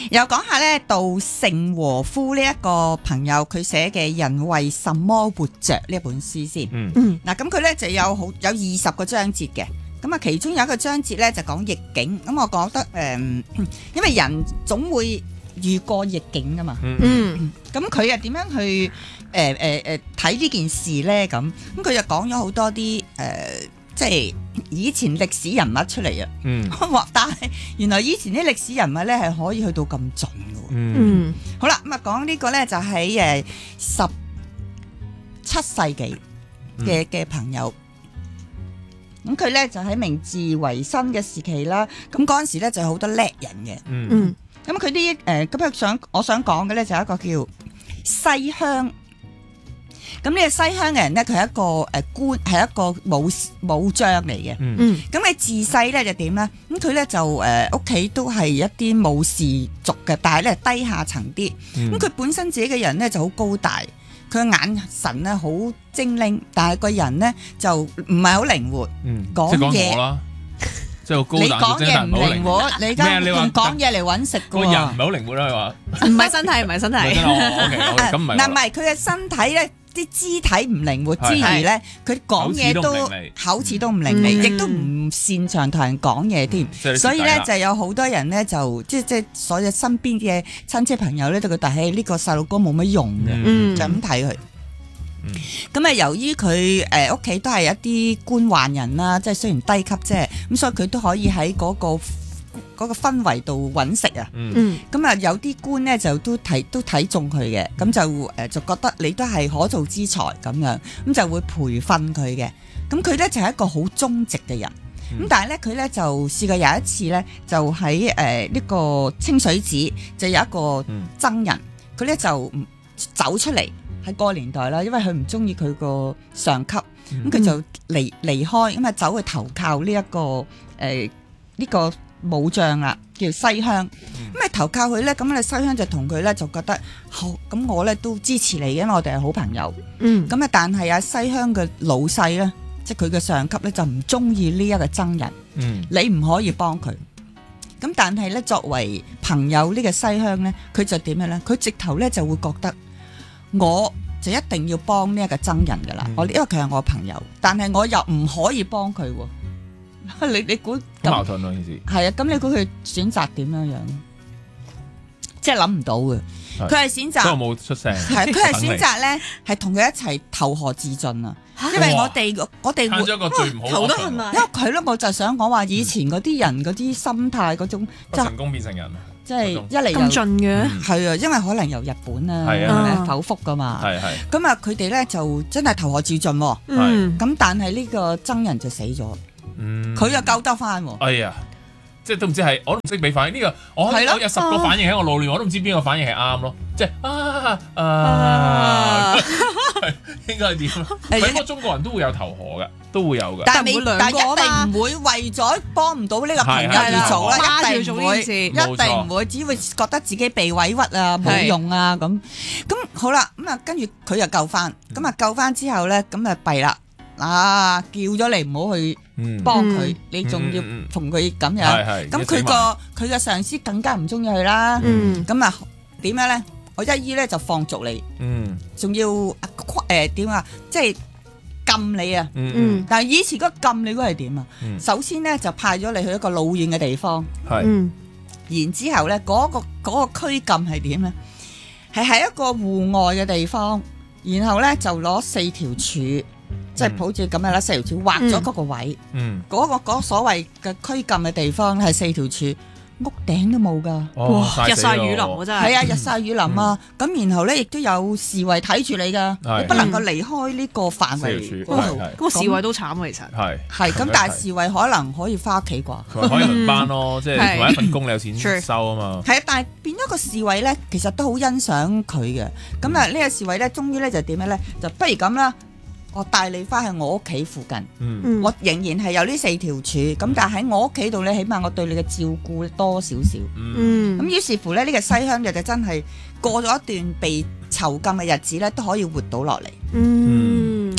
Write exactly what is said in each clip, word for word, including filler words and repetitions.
又講下咧，稻盛和夫呢一個朋友佢寫嘅《人為什麼活着》呢一本書先。 嗯嗯，嗱咁佢咧就有好有二十個章節嘅，咁啊其中有一個章節咧就講逆境，咁我覺得誒、嗯，因為人總會遇過逆境噶嘛。 嗯， 咁佢又點樣去誒誒誒睇呢件事咧？咁咁佢就講咗好多啲誒、呃，即係以前歷史人物出嚟啊。 嗯， 但係原來以前啲歷史人物咧係可以去到咁盡嘅。 嗯， 嗯， 好啦，咁啊講呢個咧就喺誒十七世紀嘅嘅朋友，咁佢咧就喺明治維新嘅時期啦。咁嗰陣時咧就有好多叻人嘅。 嗯， 嗯， 咁佢啲誒咁啊想我想講嘅咧就係一個叫西鄉。咁呢個西鄉嘅人咧，佢係一個誒官，係一個武武將嚟嘅。 嗯， 嗯， 咁你自細咧就點咧？咁佢咧就誒屋企都係一啲武士族嘅，但係咧低下層啲。咁佢、 嗯， 本身自己嘅人咧就好高大，佢嘅眼神咧好精靈，但係個人咧就唔係好靈活。 嗯， 講即係講嘢我啦，即係高你大講嘢唔靈靈活， 活，你而咩家啊你話用講嘢嚟揾食個人唔㗎係好靈活啦，佢話唔係身體，唔係身體， 唔係真係我 OK OK 咁唔係嗱，唔我係佢嘅身體咧，啲肢體唔靈活之餘咧，佢講嘢都口齒都唔伶俐口齒都唔伶俐， 嗯亦都唔擅長同人講嘢添。 即係所以咧你蝕底啦就有好多人咧就即即所有身邊嘅親戚朋友咧都覺得係呢個細路哥冇乜用嘅， 嗯就咁睇佢。 嗯咁啊，由於佢誒屋企都係一啲官宦人啦，即係雖然低級啫，咁所以佢都可以喺嗰、個嗰、個氛圍度揾食啊。 嗯嗯， 咁啊，有啲官咧就都睇都睇中佢嘅，咁就誒就覺得你都係可造之才咁樣，咁就會培訓佢嘅。咁佢咧就係一個好忠直嘅人，咁、 嗯但係咧佢咧就試過有一次咧，就喺誒呢個清水寺就有一個僧人，佢咧就唔走出嚟喺嗰個年代啦，因為佢唔中意佢個上級，咁佢、 嗯就離離開，咁啊走去投靠呢、一個誒呢、呃呢個武將啦，叫西鄉。咁啊、 嗯、 投靠佢咧，咁啊西鄉就同佢咧就覺得好，咁我咧都支持你嘅，因為我哋係好朋友。 嗯， 咁啊，但係啊西鄉嘅老細咧，即係佢嘅上級咧就唔中意呢一個僧人， 嗯你唔可以幫佢。咁但係咧作為朋友呢個西鄉咧，佢就點樣咧？佢直頭咧就會覺得我就一定要幫呢一個僧人噶啦， 嗯我因為佢係我朋友，但係我又唔可以幫佢喎。你你估好矛盾咯件事， 係啊？咁你估佢選擇點樣樣？即係諗唔到嘅。佢係選擇所以我冇出聲。 係佢係選擇咧，係同佢一齊投河自盡啊！因為我哋我哋揀咗一個最唔好頭都嘅痕埋因為佢咧，我就想講話以前嗰啲人嗰啲心態嗰種，即係成功變成人， 即係嗰種一嚟又咁盡嘅， 係啊，因為可能由日本啊， 係啊否福噶嘛。 係係咁啊，佢哋咧就真係投河自盡喎。 嗯， 咁但係呢個僧人就死咗， 嗯佢又救得翻喎。 哎呀，即係都唔知係，我都唔識俾反應呢個，我係咯我有十個反應喺我腦裏，我都唔知邊個反應係啱咯，即係啊啊， 啊應該係點咯？ 誒每個中國人都會有投河嘅，都會有嘅。 但係你但唔會兩但係個啊嘛一定唔會為咗幫唔到呢個朋友係而做啦， 係係一定唔會， 孖住做呢件事一定唔會，只會覺得自己被委屈啊，冇用啊咁。咁好啦，咁啊跟住佢又救翻，咁啊救翻之後咧，咁啊弊啦，啊叫咗你唔好去嗯， 幫佢， 嗯你仲要嗯嗯嗯同佢咁樣， 係係咁佢個佢嘅上司更加唔中意佢啦。 嗯， 咁啊點樣咧？我一於咧就放逐你， 嗯仲要誒點啊？即係禁你啊！ 嗯嗯嗯， 但係以前嗰個禁你嗰係點啊？ 嗯首先咧就派咗你去一個老遠嘅地方， 係嗯， 然之後咧嗰、個嗰、個拘禁係點咧？係喺一個戶外嘅地方，然後咧就攞四條柱，即係好似咁樣啦，四條柱畫咗嗰個位， 嗯嗰、個嗰所謂嘅拘禁嘅地方係四條柱，屋頂都冇㗎。 哦哇，日曬死咯曬雨淋喎真係， 係啊，日曬雨淋啊，咁、然後咧亦都有侍衛睇住你㗎， 係你不能夠離開呢個範圍四條柱嗰度。 係係嗰個侍衛都慘啊，其實， 係係咁，但係侍衛可能可以翻屋企啩。 佢話可以輪班咯，即係係同一份工你有錢 True 收啊嘛。 係啊，但係變咗個侍衛咧，其實都好欣賞佢嘅。咁啊，呢個侍衛咧，終於咧就點樣咧？就不如咁啦，我帶你翻去我屋企附近， 嗯嗯， 我仍然係有呢四條柱，咁但係喺我屋企度咧，起碼我對你嘅照顧多少少。 嗯嗯， 咁於是乎咧，呢個西鄉就就真係過咗一段被囚禁嘅日子咧，都可以活到落嚟。 嗯， 但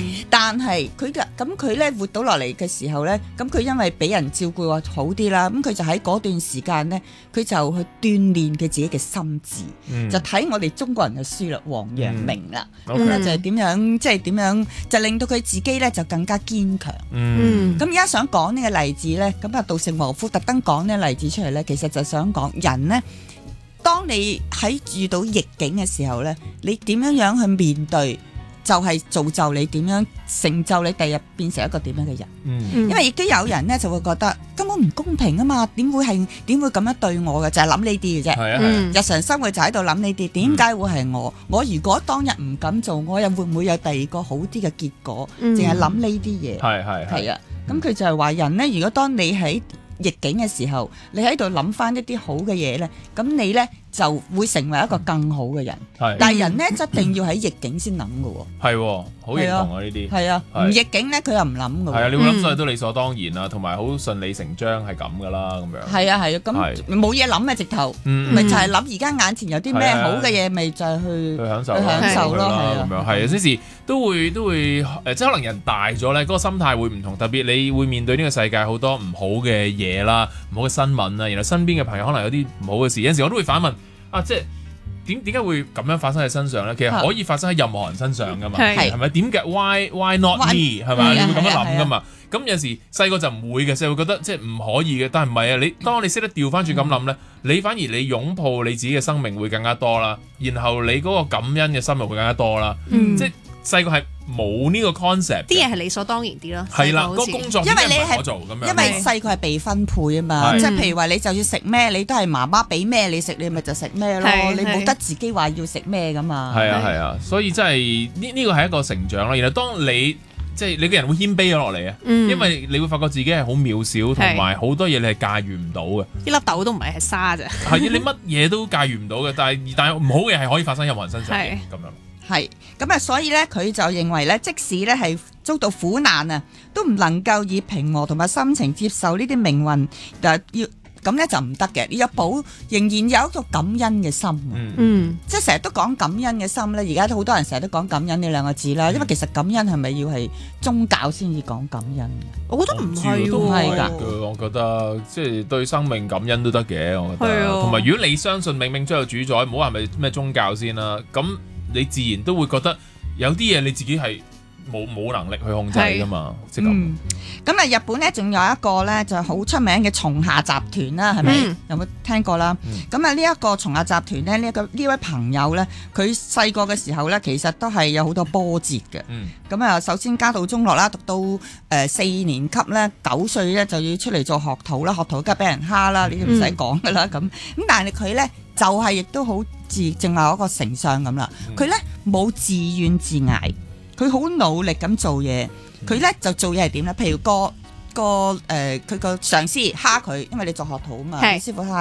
但係佢嘅咁佢咧活到落嚟嘅時候咧，咁佢因為俾人照顧啊好啲啦，咁佢就喺嗰段時間咧，佢就去鍛鍊佢自己嘅心智， 嗯就睇我哋中國人嘅書啦，王陽明啦，咁嗯咧就係點樣，即係點樣就令到佢自己咧就更加堅強。 嗯嗯咁而家想講呢個例子咧，咁啊稻盛和夫特登講呢個例子出嚟咧，其實就想講人咧，當你喺遇到逆境嘅時候咧，你點樣樣去面對？就係造就你點樣成就你第日變成一個點樣嘅人， 嗯嗯因為亦都有人咧就會覺得根本唔公平啊嘛，點會係點會咁樣對我嘅？就係諗呢啲嘅啫。 係啊係啊嗯日常生活就喺度諗呢啲，點解會係我？我如果當日唔敢做，我又會唔會有第二個好啲嘅結果？ 嗯淨係諗呢啲嘢， 係係係啊。咁佢就係話人咧，如果當你喺逆境嘅時候，你喺度諗翻一啲好嘅嘢咧，咁你咧就會成為一個更好嘅人。 係但係人咧一定要喺逆境先諗嘅喎。 係喎，好認同啊呢啲。 係啊， 係唔逆境咧佢又唔諗嘅係啊， 喎。 你會諗所有都理所當然啊，同埋好順理成章係咁噶啦，咁樣。 係啊係啊， 係咁冇嘢諗啊直頭， 嗯咪就係諗而家眼前有啲咩係啊好嘅嘢，咪就係去去享受去享受咯， 係係咁樣啊， 係啊，有時都會都會誒，即係可能人大咗咧，嗰個心態會唔同，特別你會面對呢個世界好多唔好嘅嘢啦，唔好嘅新聞啊，然後身邊嘅朋友可能有啲唔好嘅事，有陣時我都會反問啊，即係點點解會咁樣發生喺身上咧？其實可以發生喺任何人身上噶嘛， 係係咪？點解 why why not Why- me 係咪？ 係啊你會咁樣係啊諗噶嘛？咁有時細個就唔會嘅，細個會覺得即係唔可以嘅，但係唔係啊！你當你識得調翻轉咁諗咧，你反而你擁抱你自己嘅生命會更加多啦，然後你嗰個感恩嘅心又會更加多啦。 嗯即係細個係冇呢個 concept， 啲嘢係理所當然啲咯。 係啦，嗰個細個好似工作因為你係點解唔係我做咁樣， 因為細個係被分配啊嘛， 係即係譬如話你就要食咩，你都係媽媽俾咩你食，你咪就食咩咯， 係你冇係得自己話要食咩噶嘛。 係係啊係啊，所以真係呢呢個係一個成長啦。然後當你即係你個人會謙卑咗落嚟啊， 嗯因為你會發覺自己係好渺小，同埋好多嘢你係駕馭唔到嘅。 呢粒豆都唔係係沙啫。 係啊，你乜嘢都駕馭唔到嘅，但係但係唔好嘅係可以發生任何人身上嘅係咁樣。 係咁啊，所以咧佢就認為咧，即使咧係遭到苦難啊，都唔能夠以平和同埋心情接受呢啲命運，誒要咁咧就唔得嘅。你要保仍然有一個感恩嘅心， 嗯嗯， 即係成日都講感恩嘅心咧。而家都好多人成日都講感恩呢兩個字啦，因為其實感恩係咪要係宗教先至講感恩嘅？ 我覺得唔係都係喎。 㗎我覺得即係對生命感恩都得嘅，我覺係得。 啊同埋如果你相信冥冥中有主宰，唔好話係咪咩宗教先啦，咁你自然都會覺得有啲嘢你自己係冇冇能力去控制噶嘛，即係咁。 嗯，咁啊，日本咧仲有一個咧就好出名嘅松下集團啦，係咪？ 嗯有冇聽過啦？ 嗯咁啊，呢一個松下集團咧，呢一個呢位朋友咧，佢細個嘅時候咧，其實都係有好多波折嘅。 嗯咁啊，首先家道中落啦，讀到誒四年級咧，九歲咧就要出嚟做學徒啦，學徒梗係俾人蝦啦，你都唔使講噶啦咁。咁但係佢咧就係亦都好似正話嗰個丞相咁啦，佢咧冇自怨自艾，佢好努力咁做嘢。佢咧就做嘢係點咧？譬如個個誒佢個上司蝦佢，因為你做學徒啊嘛， 係師傅蝦。